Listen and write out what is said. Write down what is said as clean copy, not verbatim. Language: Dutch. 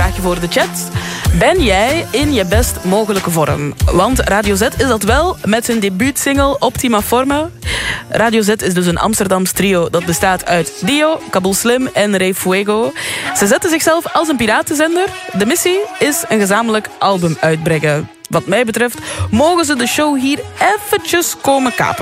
vraagje voor de chat. Ben jij in je best mogelijke vorm? Want Radio Z is dat wel met zijn debuutsingle Optima Forma. Radio Z is dus een Amsterdams trio dat bestaat uit Dio, Kabul Slim en Ray Fuego. Ze zetten zichzelf als een piratenzender. De missie is een gezamenlijk album uitbrengen. Wat mij betreft mogen ze de show hier eventjes komen kapen.